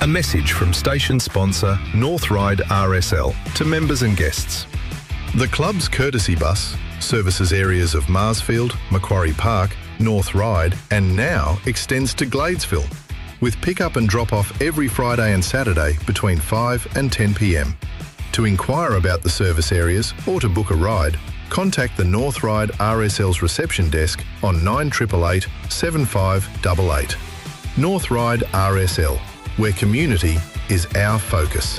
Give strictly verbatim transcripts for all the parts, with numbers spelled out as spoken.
A message from station sponsor North Ryde R S L to members and guests. The club's courtesy bus services areas of Marsfield, Macquarie Park, North Ryde and now extends to Gladesville, with pick-up and drop-off every Friday and Saturday between five and ten p m. To inquire about the service areas or to book a ride, contact the North Ryde R S L's reception desk on nine eight eight eight, seven five eight eight. North Ryde R S L, where community is our focus.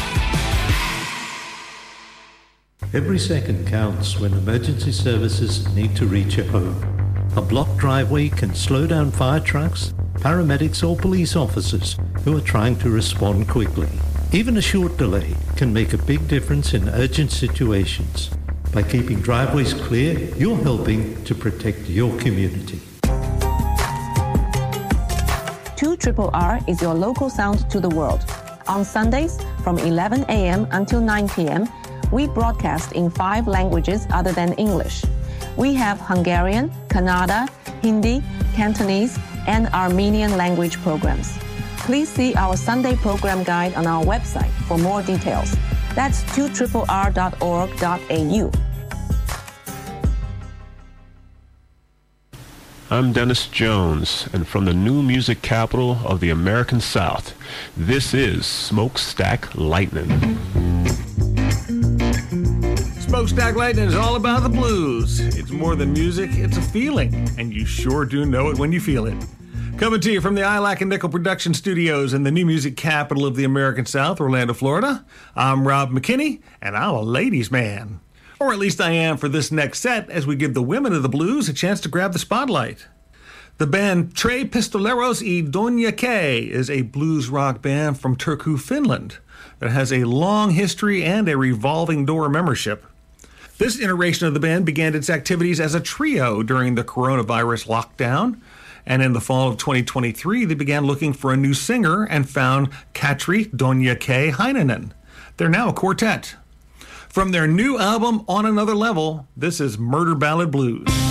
Every second counts when emergency services need to reach a home. A blocked driveway can slow down fire trucks, paramedics or police officers who are trying to respond quickly. Even a short delay can make a big difference in urgent situations. By keeping driveways clear, you're helping to protect your community. two R R is your local sound to the world. On Sundays from eleven a m until nine p m, we broadcast in five languages other than English. We have Hungarian, Kannada, Hindi, Cantonese, and Armenian language programs. Please see our Sunday program guide on our website for more details. That's two R R dot org dot a u. I'm Dennis Jones, and from the new music capital of the American South, this is Smokestack Lightning. Smokestack Lightning is all about the blues. It's more than music, it's a feeling, and you sure do know it when you feel it. Coming to you from the I L A C and Nickel Production Studios in the new music capital of the American South, Orlando, Florida, I'm Rob McKinney, and I'm a ladies' man. Or at least I am for this next set, as we give the women of the blues a chance to grab the spotlight. The band Tres Pistoleros y Doña K is a blues rock band from Turku, Finland, that has a long history and a revolving door membership. This iteration of the band began its activities as a trio during the coronavirus lockdown, and in the fall of twenty twenty-three, they began looking for a new singer and found Katri Doña K Heinonen. They're now a quartet. From their new album, On Another Level, this is Murder Ballad Blues.